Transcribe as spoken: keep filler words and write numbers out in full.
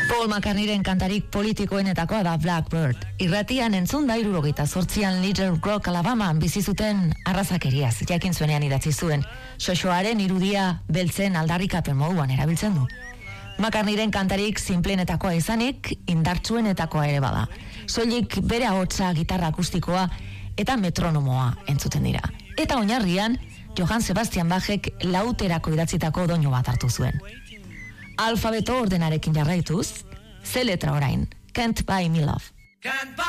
Paul McCartneyren kantarik politikoenetakoa da Blackbird. Irratian entzun da hirurogeita zortzian Little Rock, Alabaman bizi zuten arrazakeriaz, jakin zuenean idatzi zuen. Xoxoaren irudia beltzen aldarrikapen moduan erabiltzen du. McCartneyren kantarik sinpleenetakoa izanik, indartsuenetakoa ere bada. Soilik bere ahotsa, gitarra akustikoa eta metronomoa entzuten dira. Eta oinarrian, Johann Sebastian Bachek lauterako idatzitako doinu bat hartu zuen. Alfabeto ordenarekin jarraituz, ze letra orain? Can't Buy Me Love.